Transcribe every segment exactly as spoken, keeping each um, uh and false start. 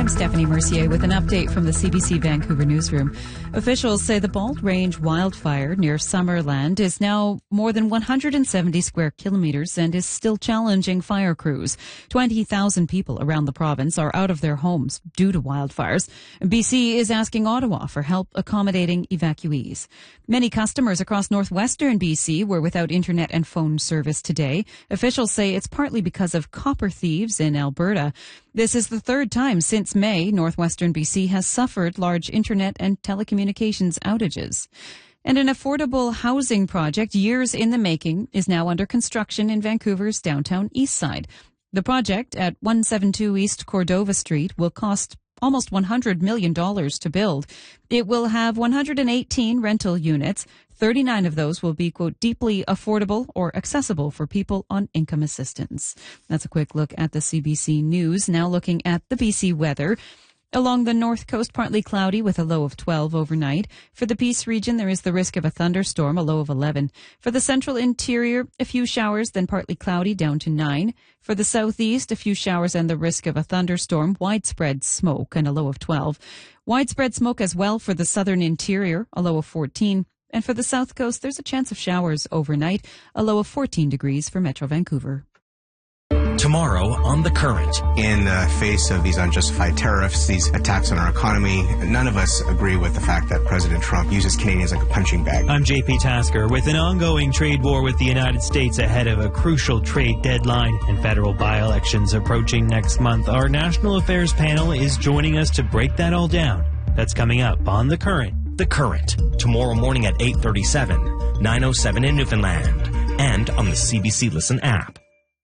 I'm Stephanie Mercier with an update from the C B C Vancouver newsroom. Officials say the Bald Range wildfire near Summerland is now more than one hundred seventy square kilometers and is still challenging fire crews. twenty thousand people around the province are out of their homes due to wildfires. B C is asking Ottawa for help accommodating evacuees. Many customers across northwestern B C were without internet and phone service today. Officials say it's partly because of copper thieves in Alberta. This is the third time since May northwestern B C has suffered large internet and telecommunications outages. And an affordable housing project years in the making is now under construction in Vancouver's downtown east side. The project at one seventy-two East Cordova Street will cost almost one hundred million dollars to build. It will have one hundred eighteen rental units. thirty-nine of those will be, quote, deeply affordable or accessible for people on income assistance. That's a quick look at the C B C News. Now looking at the B C weather. Along the north coast, partly cloudy with a low of twelve overnight. For the Peace region, there is the risk of a thunderstorm, a low of eleven. For the central interior, a few showers, then partly cloudy, down to nine. For the southeast, a few showers and the risk of a thunderstorm, widespread smoke, and a low of twelve. Widespread smoke as well for the southern interior, a low of fourteen. And for the south coast, there's a chance of showers overnight, a low of fourteen degrees for Metro Vancouver. Tomorrow on The Current. In the face of these unjustified tariffs, these attacks on our economy, none of us agree with the fact that President Trump uses Canadians like a punching bag. I'm J P Tasker. With an ongoing trade war with the United States ahead of a crucial trade deadline and federal by-elections approaching next month, our National Affairs panel is joining us to break that all down. That's coming up on The Current. The Current, tomorrow morning at eight thirty-seven, nine oh seven in Newfoundland, and on the C B C Listen app.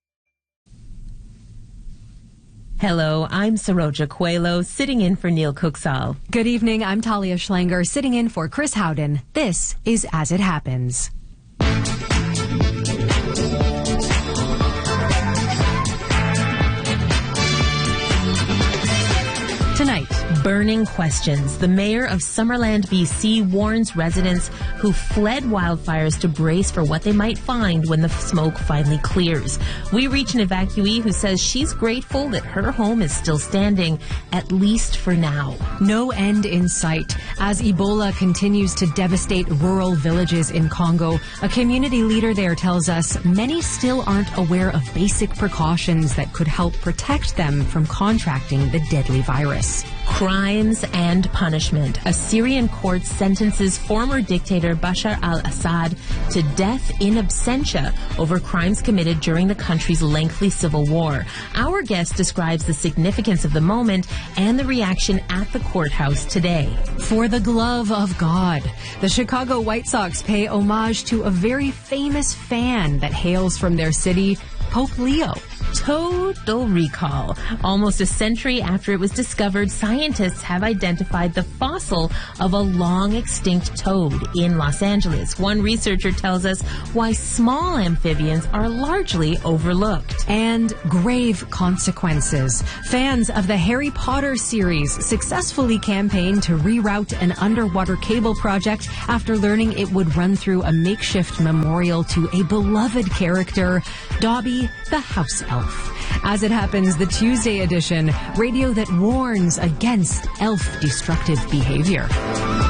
Hello, I'm Saroja Coelho, sitting in for Neil Cooksall. Good evening, I'm Talia Schlanger, sitting in for Chris Howden. This is As It Happens. Tonight, burning questions. The mayor of Summerland, B C warns residents who fled wildfires to brace for what they might find when the smoke finally clears. We reach an evacuee who says she's grateful that her home is still standing, at least for now. No end in sight. As Ebola continues to devastate rural villages in Congo, a community leader there tells us many still aren't aware of basic precautions that could help protect them from contracting the deadly virus. Crimes and punishment. A Syrian court sentences former dictator Bashar al-Assad to death in absentia over crimes committed during the country's lengthy civil war. Our guest describes the significance of the moment and the reaction at the courthouse today. For the glove of God, the Chicago White Sox pay homage to a very famous fan that hails from their city, Pope Leo. Total recall. Almost a century after it was discovered, scientists have identified the fossil of a long-extinct toad in Los Angeles. One researcher tells us why small amphibians are largely overlooked. And grave consequences. Fans of the Harry Potter series successfully campaigned to reroute an underwater cable project after learning it would run through a makeshift memorial to a beloved character, Dobby the House Elf. As It Happens, the Tuesday edition, radio that warns against elf destructive behavior.